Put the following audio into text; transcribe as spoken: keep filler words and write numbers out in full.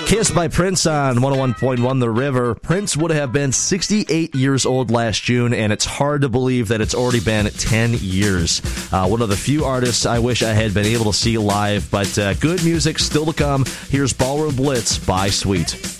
Kiss by Prince on one oh one point one The River. Prince would have been sixty-eight years old last June, and it's hard to believe that it's already been ten years. Uh, one of the few artists I wish I had been able to see live, but uh, good music still to come. Here's Ballroom Blitz by Sweet.